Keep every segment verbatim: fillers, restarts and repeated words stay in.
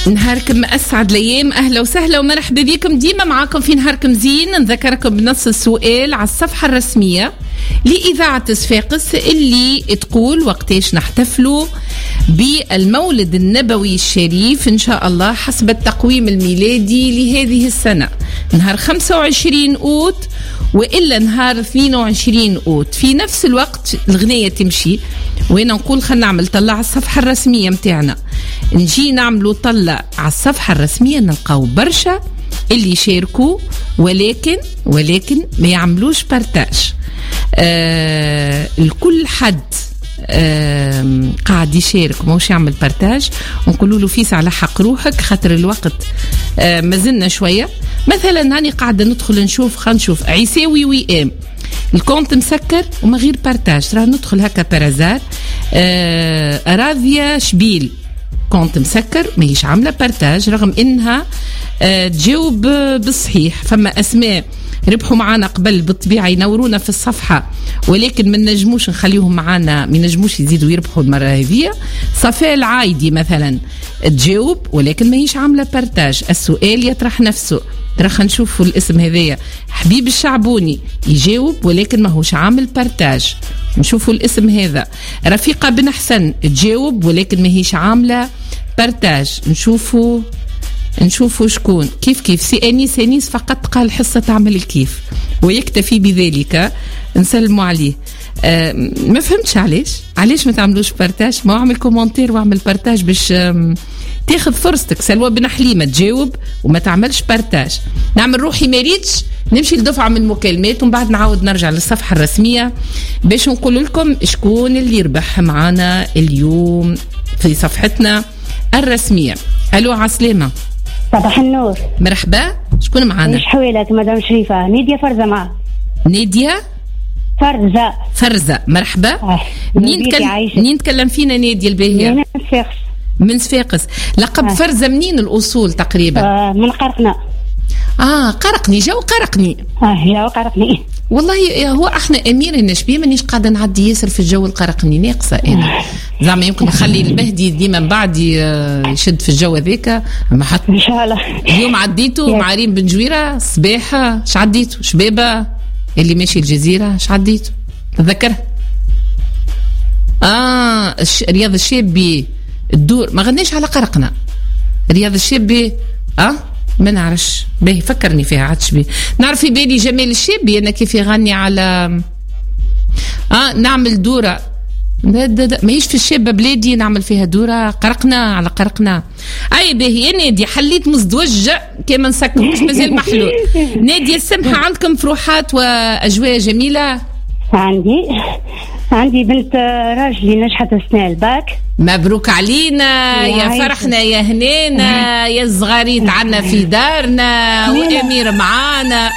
نهاركم أسعد الأيام، أهلا وسهلا ومرحبا بكم ديما معاكم في نهاركم زين. نذكركم بنص السؤال على الصفحة الرسمية لإذاعة صفاقس اللي تقول وقتاش نحتفلوا بالمولد النبوي الشريف إن شاء الله حسب التقويم الميلادي لهذه السنة، نهار خمسة وعشرين أوت وإلا نهار اثنين وعشرين أوت. في نفس الوقت الغنية تمشي وين نقول خلنا نعمل طلع على الصفحة الرسمية متاعنا، نجي نعملوا طلع على الصفحة الرسمية نلقاو برشا اللي يشاركوا ولكن ولكن ما يعملوش بارتاج. آه الكل حد آه قاعد يشارك موش يعمل بارتاج ونقولوا له فيس على حق روحك خاطر الوقت آه ما زلنا شوية. مثلا هاني قاعدة ندخل نشوف خلينا نشوف عيساوي ويام الكونت مسكر وما غير بارتاج، راه ندخل هكا بارازار. آه راضية شبيل كونت مسكر ما هيش عاملة بارتاج رغم انها آه تجاوب بالصحيح. فما اسماء ربحوا معانا قبل بالطبيعة ينورونا في الصفحة ولكن ما نجموش نخليهم معانا، ما نجموش يزيدوا يربحوا المرة هذه. صفاء العايدي مثلا تجاوب ولكن ما هيش عاملة بارتاج. السؤال يطرح نفسه، راح نشوفوا الاسم هذايا. حبيب الشعبوني يجاوب ولكن ما هوش عامل بارتاج، نشوفوا الاسم هذا. رفيقة بن حسن تجاوب ولكن ما هيش عاملة بارتاج، نشوفوا نشوفوا شكون. كيف كيف سي أنيس أنيس فقط قال حصة تعمل الكيف ويكتفي بذلك، نسلموا عليه. أه ما فهمتش علاش علاش ما تعملوش بارتاج. ما اعمل كومنتير واعمل بارتاج باش تاخذ فرصتك. سلوى بن حليمة تجاوب وما تعملش بارتاج. نعمل روحي ما ريتش نمشي لدفعة من المكالمات ومن بعد نعاود نرجع للصفحة الرسمية باش نقول لكم شكون اللي يربح معنا اليوم في صفحتنا الرسمية. الو عسلامة. صباح النور. مرحبا، شكون معنا؟ مش حويلك مدام شريفة. نيديا فرزة معك. نيديا فرزة فرزة مرحبا. آه. منين تكلم منين تكلم فينا نادية الباهية؟ من صفاقس. من صفاقس. لقب آه. فرزة منين الأصول تقريبا؟ آه من قرقنا. اه قرقني جو قرقني. اه جو قرقني والله. هو احنا امير النشبيه مانيش قاعده نعدي ياسر في الجو القرقني، ناقصه انا زعما يمكن نخلي المهدي ديما من بعد يشد في الجو هذاك. ما حط ان شاء الله. اليوم عديتوا مع ريم بن جويره صباحه اش عديتوا؟ شبابه اللي ماشي الجزيره اش عديتوا؟ تذكرها؟ اه رياض الشابي الدور ما غنيش على قرقنا. رياض الشابي اه ما نعرفش باهي فكرني فيها عادش بي نعرف في بالي جمال الشابي انا كيف يغني على اه نعمل دوره دا دا دا. ما هيش في الشابه بلادي نعمل فيها دوره قرقنا على قرقنا. اي باهي يا نادي حليت مزدوج كما نسكروش مازال محلول. نادي السمحه عندكم فروحات واجواء جميله؟ عندي عندي بنت راجلي نجحت السنة الباك. مبروك علينا يا, يا فرحنا يا هنينا يا الصغاريت عنا في دارنا وأمير معانا.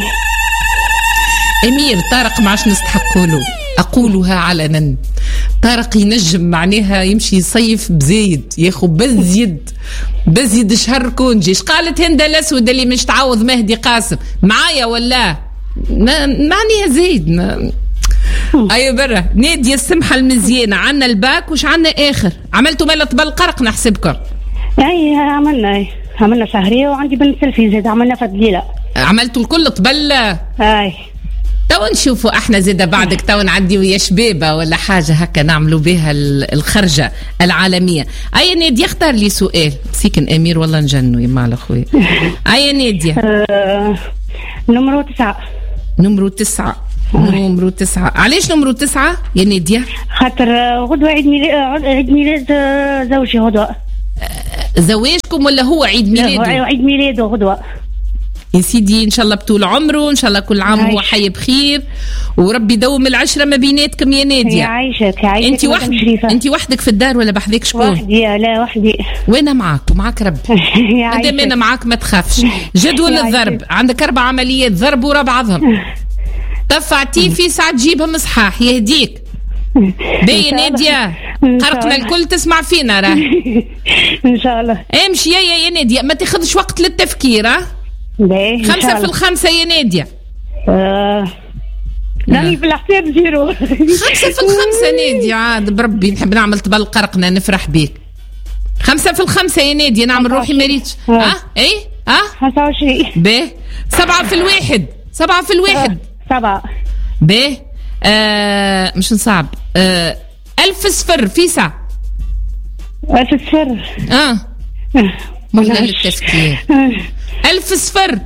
أمير طارق ما عادش نستحقوا له، أقولها علنا. طارق ينجم معناها يمشي يصيف بزايد ياخو بزيد بزيد شهر كونجيش. قالت هند الأسود اللي مش تعوض مهدي قاسم معايا ولا معناها زايد ما. ايوه برا. نادية السمحة المزيانة عنا الباك وش عنا اخر؟ عملتوا مالة بالقرق نحسبكم؟ اي عملنا عملنا شهرية وعندي بنت سيلفي زاد عملنا فضليلة. عملتوا الكل طبلة؟ اي تو نشوفوا احنا زيدا بعدك تو نعدي ويا شبابة ولا حاجة هكا نعملوا بها الخرجة العالمية. اي نادية اختار لي سؤال. سيكن امير والله نجنوا يا مال اخوي. اي نادية. آه نمرو تسعة. نمرو تسعة. نمرو تسعة. علاش نمرو تسعة يا نادية؟ خاطر غدوة عيد ميلاد عيد ميلاد زوجي غدوة. زواجكم ولا هو عيد ميلاده؟ عيد ميلاده غدوة يا سيدي. ان شاء الله بطول عمره، ان شاء الله كل عام هو حي بخير وربي يدوم العشرة ما بيناتكم يا نادية. يعيشك يعيشك. انت وحد انت وحدك في الدار ولا بحذاك شكون؟ وحدي. لا وحدي. وانا معاك ومعاك ربي. مادام انا معاك ما تخافش. جدول الضرب عندك اربع عمليات ضرب ورا بعضهم. دفعتي في ساعة تجيبها مصحاح يهديك. باهي نادية قرقنا الكل تسمع فينا راه. ان شاء الله. امشي يا يا نادية ما تاخذش وقت للتفكير. ها خمسة في الخمسة يا نادية. آه. راني في الحساب زيرو. خمسة في الخمسة نادية عاد بربي نحب نعمل طبل قرقنا نفرح بيك. خمسة في الخمسة يا نادية، نعمل روحي مريتش. ها اي ها خمسة وعشرين. باهي. سبعة في الواحد. سبعة في الواحد. سبعة. باهي. آه مش نصعب. آه ألف صفر في ساعة. ألف صفر. اه مهلا للتفكير. ألف صفر.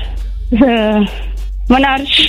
ما نعرفش.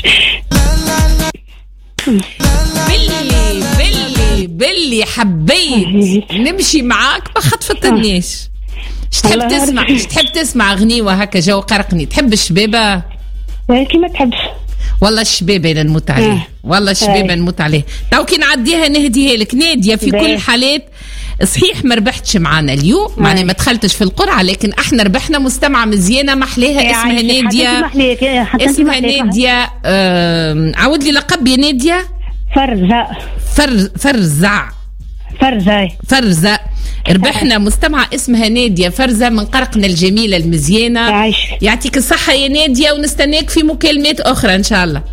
بلي بلي بلي حبيت نمشي معاك ما خطفتنيش. اش تحب تسمع؟ اش تحب تسمع غنيوة هكا جو قرقني؟ تحب الشبابة؟ كيما تحبش. والله الشبابة اللي نموت عليه، والله الشبابة نموت عليه. تو كي نعديها نهديها لك. نادية في كل الحالات صحيح ما ربحتش معنا اليوم، معناها ما دخلتش في القرعة، لكن احنا ربحنا مستمعة مزيانة محليها اسمها نادية. اسمها نادية. آه عاود لي لقب يا نادية. فرزة. فرز فرزع. فرزة. فرزة. ربحنا مستمعة اسمها نادية فرزة من قرقنا الجميلة المزيانة. يعيش. يعطيك الصحة يا نادية، ونستناك في مكالمات أخرى إن شاء الله.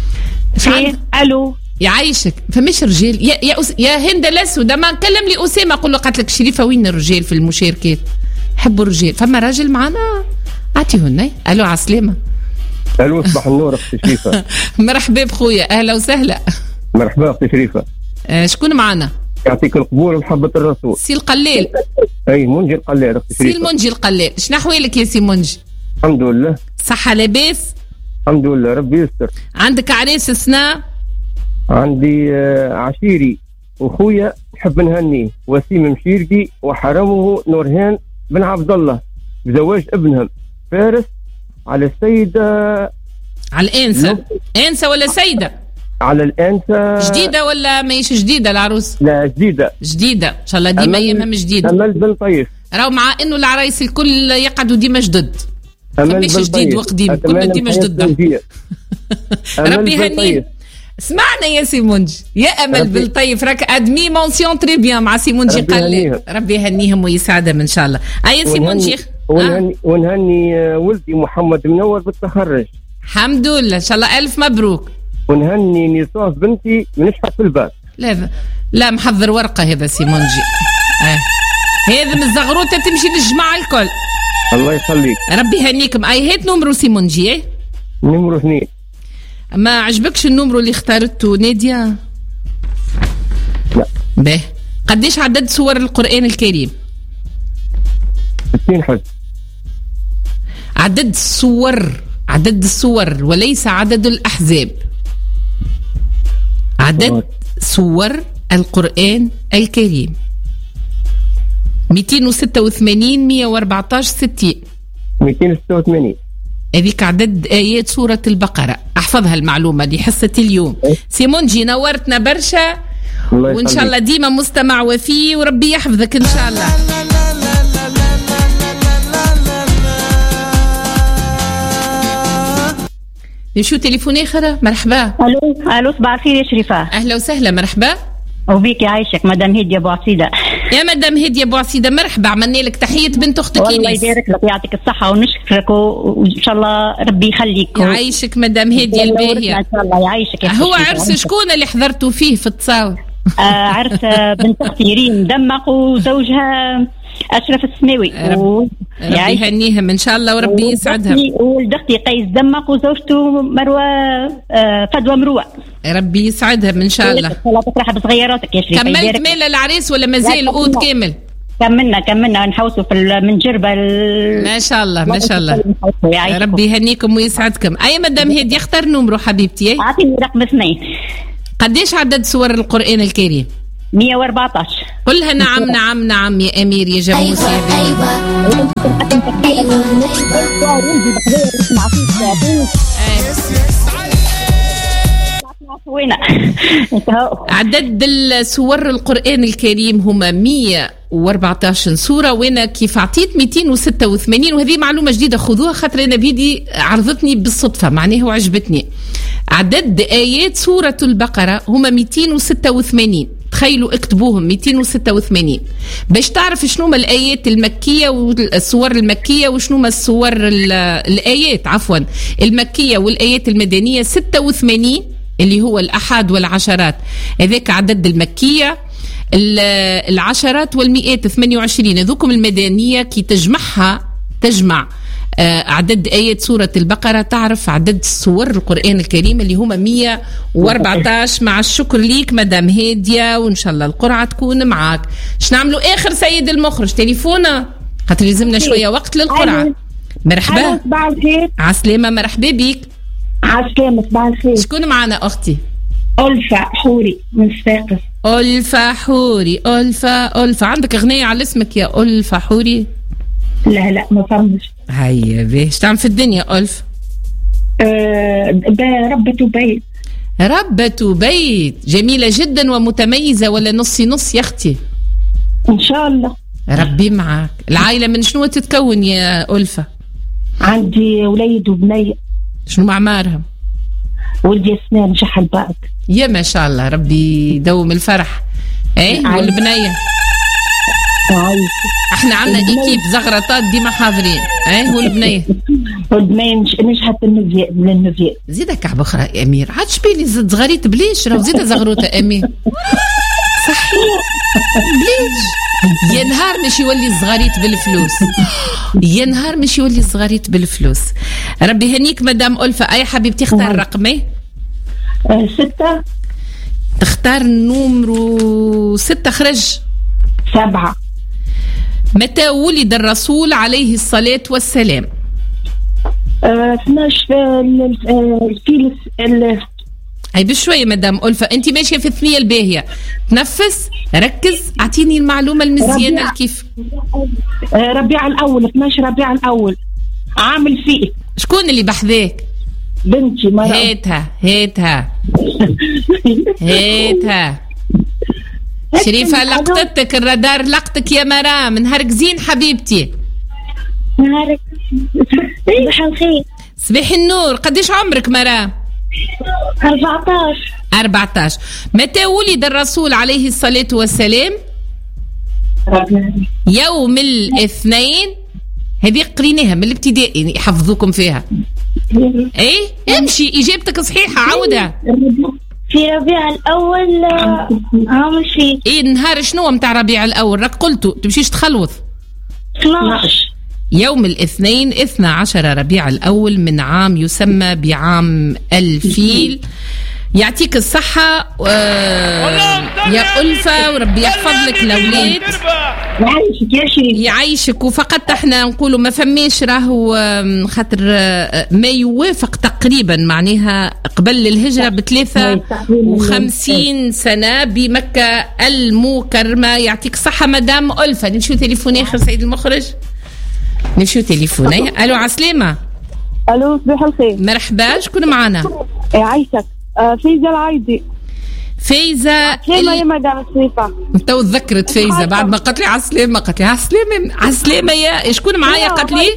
ألو. يعيشك. فمش رجال يا يا, أس... يا هند الأسود ما نكلم لي أسامة أقول له قالت لك شريفة وين الرجال في المشاركات؟ حبوا الرجال. فما راجل معنا أعطيهن. ألو عسلامة. ألو صباح النور أختي شريفة. مرحبا بخويا، أهلا وسهلا. مرحبا أختي شريفة. آه شكون معنا؟ يعطيك القبول ومحبة الرسول. سي القلال. أي منجي القلال أختي شريفة. سي المنجي القلال. شنو أحوالك يا سي منجي؟ الحمد لله. صحة لاباس؟ الحمد لله ربي يستر. عندك عريس السنة؟ عندي عشيري وخويا نحب نهنيه وسيم مشيردي وحرمه نورهان بن عبد الله بزواج ابنهم فارس على السيدة. على الأنسة. أنسة ولا سيدة؟ على الأنسة. جديدة ولا ماهيش جديدة العروس؟ لا جديدة. جديدة إن شاء الله ديما أيامها جديدة. أمل بن طيف. راهو مع إنه العرايس الكل يقعدوا ديما جدد. أمل مش جديد وقديم كل ديما جدد. ربي يهنيك. سمعنا يا سيمونجي يا امل بالطيف راك ادمي مونسيون تري بيان مع سيمونجي قال ربي يهنيهم ويسعدهم ان شاء الله. اي سيمونجي. ونهني, ونهني ولدي محمد منور بالتخرج. الحمد لله ان شاء الله الف مبروك. ونهني نيصاف بنتي منشحت في الباب. لا لا محضر ورقه هذا سيمونجي. آه. هذا من الزغروطه تمشي للجماعه الكل. الله يخليك. ربي يهنيكم. اي هات نمرو سيمونجي. نمرو اثنين. ما عجبكش النمرو اللي اختارته نادية؟ لا. به قديش عدد سور القرآن الكريم؟ ستين حزب. عدد السور، عدد السور وليس عدد الأحزاب. عدد سور القرآن الكريم مئتين وستة وثمانين مئة وأربعة عشر ستين. مئتين وستة وثمانين. هذيك عدد آيات سورة البقرة. أحفظها المعلومة دي حصة اليوم. سيمونجي نورتنا برشا وإن شاء الله ديما مستمع وفي وربي يحفظك إن شاء الله. نمشيو تليفون آخر. مرحبا. ألو ألو صباح الخير يا شريفة. أهلا وسهلا. مرحبا. وبيك يعيشك مدام هدية أبو عصيدة. يا مدام هدية أبو عصيدة مرحبا. عملنا لك تحية بنت أختك إيناس. الله يبارك لك يعطيك الصحة ونشكرك وإن شاء الله ربي يخليك. يعيشك مدام هدية الباهية. إن شاء الله يعيشك. هو عرس شكون اللي حضرتوا فيه في التصاور؟ آه عرس بنت أختي ريم دمق وزوجها أشرف السماوي. رب ربي يهنيهم إن شاء الله وربي يسعدها. ولد أختي قيس دمق وزوجته مروة آه فدوى مروة. ربي يسعدهم إن شاء الله. الله تفرح بصغيراتك يا شريف. كملت مال العريس ولا مازال قود كامل؟ كملنا كملنا نحوسوا في من جربة ال... ما شاء الله ما شاء الله. ربي يهنيكم ويسعدكم. أي مدام هدي اختار نمرو حبيبتي. أعطيني رقم اثنين. قديش عدد سور القرآن الكريم؟ مئة وأربعة عشر. قلها نعم نعم نعم يا أمير يا جاموس يا أيوة عدد السور القرآن الكريم هما مئة وأربعة عشر سورة، وانا كيف عطيت مئتين وستة وثمانين، وهذه معلومة جديدة خذوها خاطر انا بيدي عرضتني بالصدفة معناها وعجبتني. عدد آيات سورة البقرة هما مئتين وستة وثمانين، تخيلوا اكتبوهم مئتين وستة وثمانين باش تعرف شنو ما الآيات المكية والسور المكية وشنو ما السور الآيات عفوا المكية والآيات المدنية. ستة وثمانين اللي هو الأحاد والعشرات هذاك عدد المكية، العشرات والمئات ثمانية وعشرين هذوكم المدنية كي تجمعها تجمع عدد آيات سورة البقرة تعرف عدد سور القرآن الكريم اللي هما مية وأربعة عشر. مع الشكر ليك مدام هادية، وإن شاء الله القرعة تكون معاك. شو نعملوا آخر سيد المخرج تليفونه خاطر لازمنا شوية وقت للقرعة. مرحبا. صباح الخير. عسلامة. مرحبا بيك. عسلامة. صباح الخير. شكون معنا أختي؟ ألفة حوري من صفاقس. ألفة حوري. ألفة ألفة عندك أغنية على اسمك يا ألفة حوري؟ لا لا ما فهمش. هيا بيه. ايش تعمل في الدنيا ألف؟ أه ربة بيت. ربة بيت جميلة جدا ومتميزة، ولا نصي نص يا أختي؟ إن شاء الله. ربي معك. العائلة من شنو تتكون يا ألفة؟ عندي وليد وبنية. شنو أعمارهم؟ ولدي اثنين شحل بعد. يا ما شاء الله ربي يدوم الفرح. ايه والبنية؟ عايز. احنا عندنا ايكيب زغرطات ديما حاضرين. ايه والبنية؟ والبنية نجحت بالنفياء من النفياء. زيدة كعبة أخرى يا أمير. عاد شبيلي زد زغريت بليش راهو زيدة زغروطة أمير. صحيح بليش. يا نهار مش يولي الصغاريت بالفلوس، يا نهار مش يولي الصغاريت بالفلوس. ربي هنيك مدام ألفة. أي حبيبتي اختار رقمي؟ أه ستة. تختار نومرو ستة. خرج. سبعة. متى ولد الرسول عليه الصلاة والسلام؟ اثناش في ال هاي بشوية مدام ألفة. انت ماشية في الثنية الباهية. تنفس ركز اعطيني المعلومة المزيانة كيف. ربيع الأول. اثناش ربيع الأول عامل فيه. شكون اللي بحذاك؟ بنتي مرام. هاتها هاتها هاتها. شريفة لقطتك الرادار لقطك يا مرام. نهارك زين حبيبتي. نهارك. صباح الخير. صباح النور. قديش عمرك مرام؟ أربعتاش. أربعتاش. متى ولد الرسول عليه الصلاة والسلام؟ يوم الاثنين. هذه قريناها من الابتدائي يحفظوكم فيها. ايه امشي اجابتك صحيحة عودها. في ربيع الأول عام شيء. ايه نهار شنو متاع ربيع الأول؟ راك قلتوا تمشيش تخلوث. اثناش. يوم الاثنين اثنى عشر ربيع الأول من عام يسمى بعام الفيل. يعطيك الصحة يا ألفة وربي يحفظ لك الأولاد. يعيشك يا شريف. يعيشك. وفقط احنا نقولوا ما فماش راهو خاطر ما يوافق تقريبا معناها قبل الهجرة بثلاثة وخمسين سنة بمكة المكرمة. يعطيك الصحة مدام ألفة. نمشيو تليفون آخر سيد المخرج. نمشيو تليفون. ألو عسلامة. ألو صباح الخير. مرحبا. شكون معنا؟ يعيشك. آه فايزة العايدي. فايزة عسلامة يا مدام شريفة. تو تذكرت فايزة بعد ما قالت لي عسلامة. قالت لي عسلامة عسلامة يا شكون معايا؟ قالت لي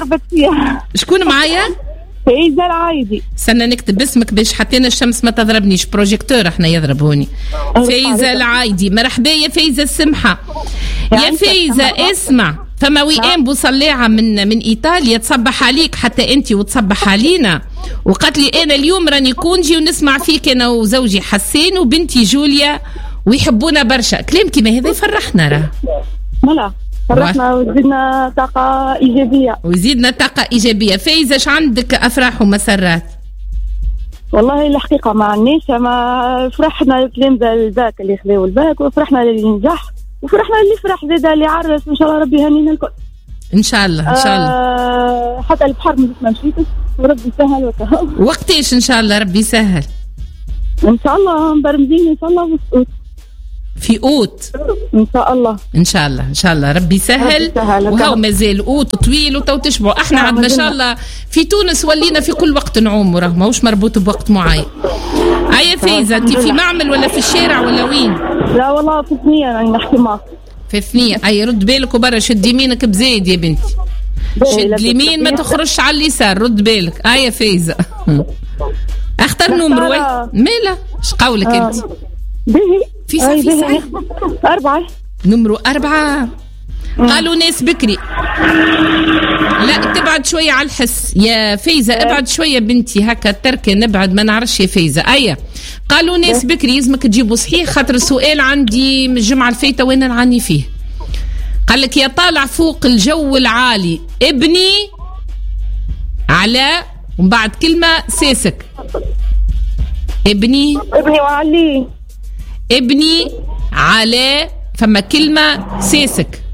شكون معايا؟ فايزة العايدي. استنى نكتب اسمك باش حتى انا الشمس ما تضربنيش. بروجيكتور احنا يضرب هوني. فايزة العايدي. مرحبا يا فايزة السمحة. يا فايزة اسمع، فما وئام بوصلاعة من من ايطاليا تصبح عليك حتى انت وتصبح علينا، وقالت لي انا اليوم راني كونجي ونسمع فيك انا وزوجي حسين وبنتي جوليا ويحبونا برشا. كلام كيما هذا يفرحنا. راه ملا فرحنا وزيدنا طاقة إيجابية. وزيدنا طاقة إيجابية. فايزة اش عندك أفراح ومسرات؟ والله الحقيقة ما عنديش، ما فرحنا التلامذة الباك اللي خذاو الباك، وفرحنا اللي نجح، وفرحنا اللي فرح زاد اللي عرس. إن شاء الله ربي يهنينا الكل. إن شاء الله إن شاء الله. آه حتى البحر ما مشيتش وربي يسهل وكهو. وقتاش إن شاء الله ربي يسهل؟ إن شاء الله مبرمجين إن شاء الله في أوت إن شاء الله. إن شاء الله إن شاء الله ربي يسهل. وهو مازال أوت طويل وتو تشبعوا. إحنا عاد ما شاء الله في تونس ولينا في كل وقت نعوم، وراه ماهوش مربوط بوقت معين. أي فايزة أنت في معمل ولا في الشارع ولا وين؟ لا والله في الثنية يعني نحكي معك. في الثنية. أي رد بالك وبرا شد يمينك بزايد يا بنتي. شد اليمين ما تخرجش على اليسار. رد بالك. أي فايزة اختار نمرو. مالا اش قولك آه. انت؟ باهي في صافي أربعة. نمرو أربعة. قالوا ناس بكري. لا تبعد شوية على الحس يا فايزة. ابعد شوية بنتي هكا تركي نبعد ما نعرفش يا فايزة. أيا قالوا ناس بكري يلزمك تجيبوا صحيح خاطر السؤال عندي من الجمعة الفايتة وين نعني فيه. قال لك يا طالع فوق الجو العالي ابني على ومن بعد كلمة ساسك. ابني ابني وعلي ابني على فما كلمة ساسك.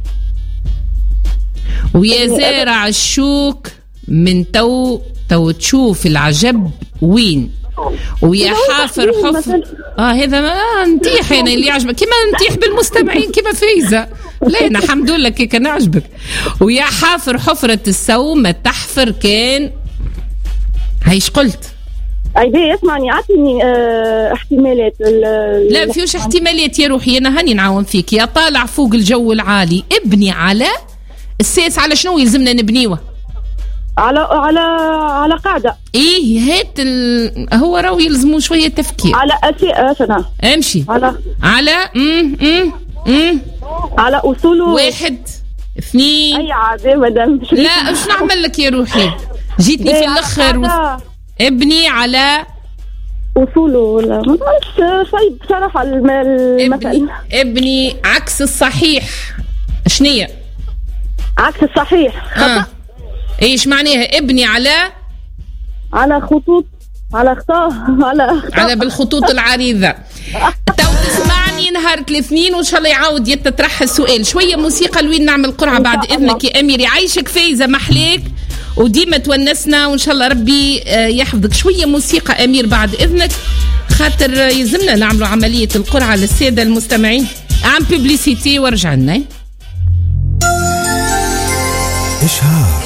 ويا زارع الشوك من تو تو تشوف العجب وين. ويا حافر حفر اه هذا ما نتيح انا اللي يعجبك كيما نتيح بالمستمعين كيما فايزة. لا انا الحمد لله كي كان عجبك. ويا حافر حفرة السوم ما تحفر كان هايش قلت. ايدي اسمعني عطيني اه احتمالات. لا ما فيوش احتمالات يا روحي انا هاني نعاون فيك. يا طالع فوق الجو العالي ابني على الساس. على شنو يلزمنا نبنيوه؟ على على على قاعده. ايه هات ال... هو راهو يلزمو شويه تفكير. على اساس امشي على على امم امم امم على اصول. واحد اثنين. اي عادي مدام. لا ايش نعمل لك يا روحي جيتني في الاخر. و... ابني على اصوله ولا ما نعرفش صعيب بصراحه المثل. ابني ابني عكس الصحيح شنية؟ عكس الصحيح خطأ. آه. ايش معناها ابني على على خطوط على خطاه على خطاه. على بالخطوط العريضة. تو تسمعني نهار الاثنين وان شاء الله يعاود يتطرح السؤال. شوية موسيقى لوين نعمل قرعة بعد اذنك يا امير. يعيشك فايزة محليك وديما تونسنا وان شاء الله ربي يحفظك. شوية موسيقى امير بعد اذنك خاطر يلزمنا نعملوا عملية القرعة للسادة المستمعين. عم بيبليسيتي ورجع لنا. إشهار.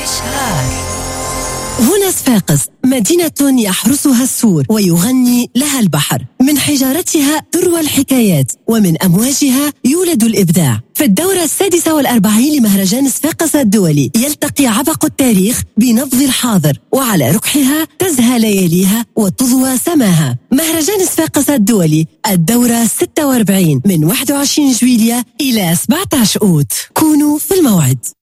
هنا صفاقس مدينة يحرسها السور ويغني لها البحر. من حجارتها تروى الحكايات ومن أمواجها يولد الإبداع. في الدورة السادسة والأربعين لمهرجان صفاقس الدولي يلتقي عبق التاريخ بنبض الحاضر وعلى ركحها تزهى لياليها وتضوى سماها. مهرجان صفاقس الدولي الدورة ستة وأربعين من واحد وعشرين جويلية إلى سبعة عشر أوت. كونوا في الموعد.